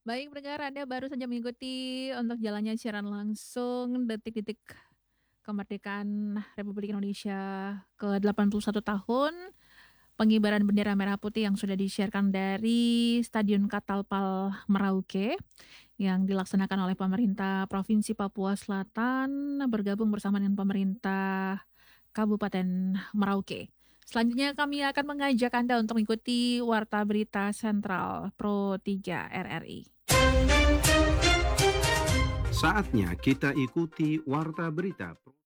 Baik pendengar, Anda baru saja mengikuti untuk jalannya siaran langsung detik-detik kemerdekaan Republik Indonesia ke-81 tahun, pengibaran bendera merah putih yang sudah disiarkan dari Stadion Catalpal Merauke yang dilaksanakan oleh pemerintah Provinsi Papua Selatan bergabung bersama dengan pemerintah Kabupaten Merauke. Selanjutnya kami akan mengajak Anda untuk mengikuti Warta Berita Sentral Pro 3 RRI. Saatnya kita ikuti Warta Berita.